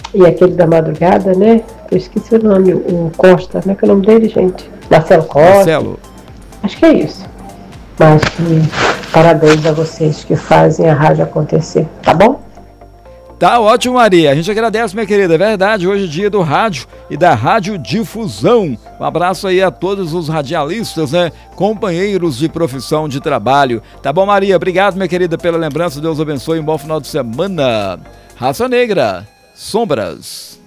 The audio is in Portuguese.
E aquele da madrugada, né? Eu esqueci o nome, o Costa, como é que é o nome dele, gente? Marcelo Costa. Marcelo. Acho que é isso. Mas parabéns a vocês que fazem a rádio acontecer, tá bom? Tá ótimo, Maria. A gente agradece, minha querida. É verdade, hoje é dia do rádio e da radiodifusão. Um abraço aí a todos os radialistas, né? Companheiros de profissão de trabalho. Tá bom, Maria? Obrigado, minha querida, pela lembrança. Deus abençoe. Um bom final de semana. Raça Negra, Sombras.